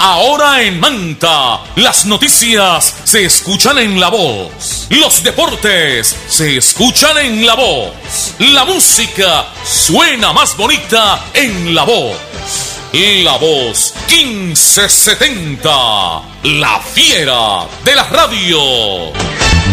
Ahora en Manta, las noticias se escuchan en La Voz. Los deportes se escuchan en La Voz. La música suena más bonita en La Voz. La Voz 1570, la fiera de la radio.